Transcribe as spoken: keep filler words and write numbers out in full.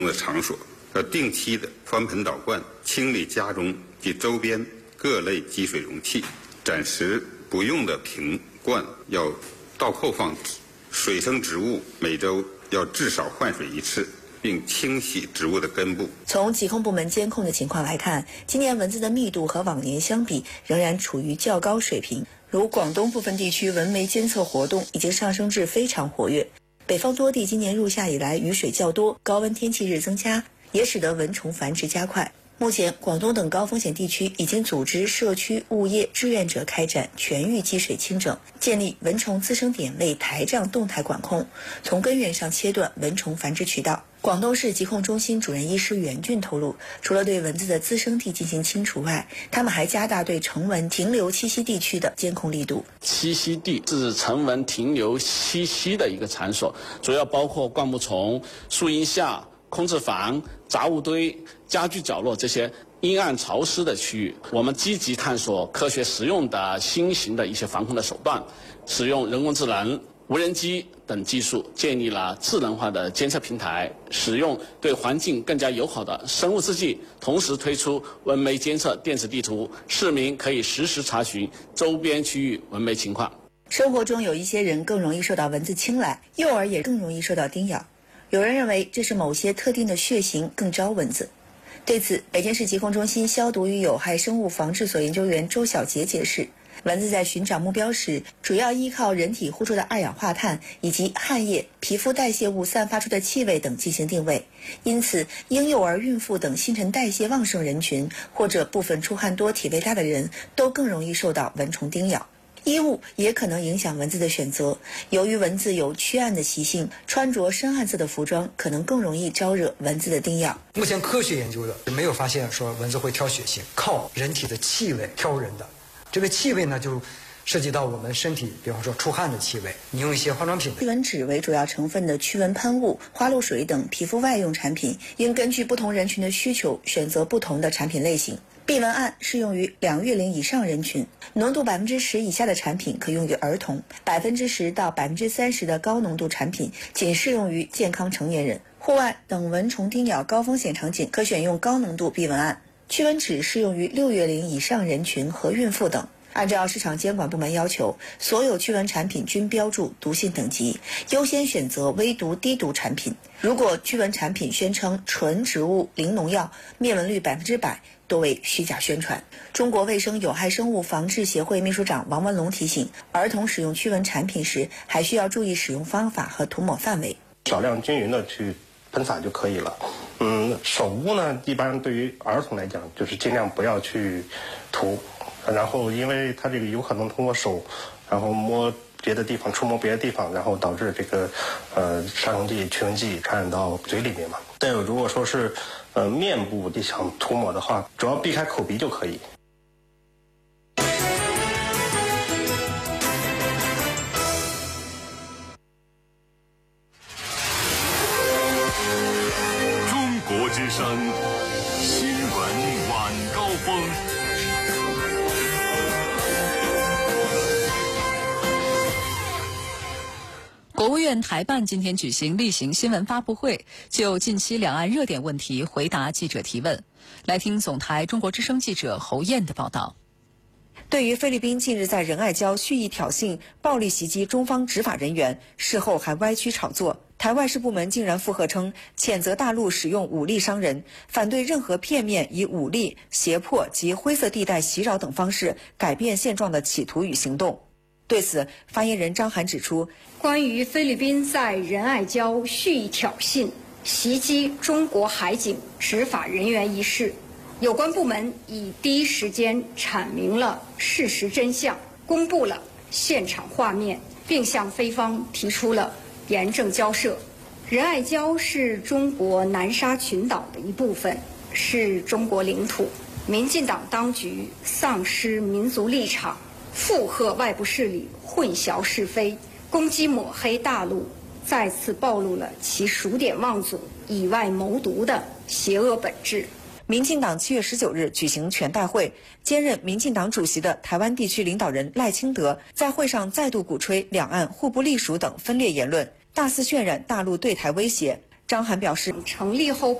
的场所，要定期的翻盆倒灌，清理家中及周边各类积水容器，暂时不用的瓶罐要倒扣放置，水生植物每周要至少换水一次，并清洗植物的根部。 从疾控部门监控的情况来看，今年蚊子的密度和往年相比仍然处于较高水平，如广东部分地区蚊媒监测活动已经上升至非常活跃。北方多地今年入夏以来雨水较多，高温天气日增加，也使得蚊虫繁殖加快。目前，广东等高风险地区已经组织社区物业志愿者开展全域积水清整，建立蚊虫滋生点位台账动态管控，从根源上切断蚊虫繁殖渠道。广东市疾控中心主任医师袁俊透露，除了对蚊子的滋生地进行清除外，他们还加大对成蚊停留栖息地区的监控力度。 栖息地是成蚊停留栖息的一个场所，主要包括灌木丛、树荫下、空置房、杂物堆、家具角落这些阴暗潮湿的区域。我们积极探索科学实用的新型的一些防控的手段，使用人工智能、无人机等技术，建立了智能化的监测平台，使用对环境更加友好的生物制剂，同时推出蚊媒监测电子地图，市民可以实时查询周边区域蚊媒情况。 生活中有一些人更容易受到蚊子青睐，幼儿也更容易受到叮咬。有人认为这是某些特定的血型更招蚊子。对此，北京市疾控中心消毒与有害生物防治所研究员周小杰解释，蚊子在寻找目标时，主要依靠人体呼出的二氧化碳以及汗液、皮肤代谢物散发出的气味等进行定位。因此，婴幼儿、孕妇等新陈代谢旺盛人群，或者部分出汗多、体味大的人，都更容易受到蚊虫叮咬。衣物也可能影响蚊子的选择，由于蚊子有驱暗的习性，穿着深暗色的服装可能更容易招惹蚊子的叮咬。 目前科学研究的没有发现说蚊子会挑血型，靠人体的气味挑人的。这个气味呢，就涉及到我们身体，比方说出汗的气味，你用一些化妆品。 驱蚊酯为主要成分的驱蚊喷雾、花露水等皮肤外用产品，应根据不同人群的需求选择不同的产品类型。避蚊胺适用于两月龄以上人群，浓度百分之十以下的产品可用于儿童，百分之十到百分之三十的高浓度产品仅适用于健康成年人。户外等蚊虫叮咬高风险场景，可选用高浓度避蚊胺。驱蚊酯适用于六月龄以上人群和孕妇等。按照市场监管部门要求，所有驱蚊产品均标注毒性等级，优先选择微毒低毒产品。如果驱蚊产品宣称纯植物零农药，灭蚊率百分之百，多为虚假宣传。中国卫生有害生物防治协会秘书长王文龙提醒，儿童使用驱蚊产品时，还需要注意使用方法和涂抹范围， 少量均匀的去喷洒就可以了。嗯，手污呢，一般对于儿童来讲，就是尽量不要去涂。然后，因为它这个有可能通过手，然后摸别的地方，触摸别的地方，然后导致这个呃杀虫剂、驱蚊剂传染到嘴里面嘛。再有，如果说是呃面部你想涂抹的话，主要避开口鼻就可以。 中国之声新闻晚高峰。 国务院台办今天举行例行新闻发布会，就近期两岸热点问题回答记者提问。来听总台中国之声记者侯燕的报道。 对于菲律宾近日在仁爱礁蓄意挑衅、暴力袭击中方执法人员，事后还歪曲炒作，台外事部门竟然附和称，谴责大陆使用武力伤人，反对任何片面以武力、胁迫及灰色地带袭扰等方式改变现状的企图与行动。对此，发言人张涵指出， 关于菲律宾在仁爱礁蓄意挑衅、袭击中国海警执法人员一事，有关部门已第一时间阐明了事实真相，公布了现场画面，并向菲方提出了严正交涉。仁爱礁是中国南沙群岛的一部分，是中国领土。民进党当局丧失民族立场，附和外部势力混淆是非，攻击抹黑大陆，再次暴露了其数典忘祖、以外谋独的邪恶本质。 民进党七月十九日举行全代会，兼任民进党主席的台湾地区领导人赖清德在会上再度鼓吹两岸互不隶属等分裂言论，大肆渲染大陆对台威胁。 张涵表示， 成立后